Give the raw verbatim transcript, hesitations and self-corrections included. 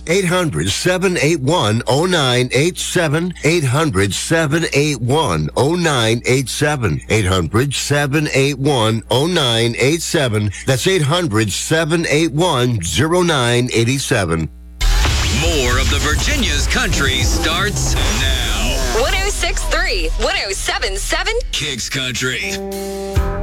eight hundred, seven eight one, oh nine eight seven. eight hundred, seven eight one, oh nine eight seven. eight hundred, seven eight one, oh nine eight seven. That's eight hundred, seven eight one, oh nine eight seven. More of the Virginia's country starts now. one oh six point three, one oh seven point seven Kicks Country.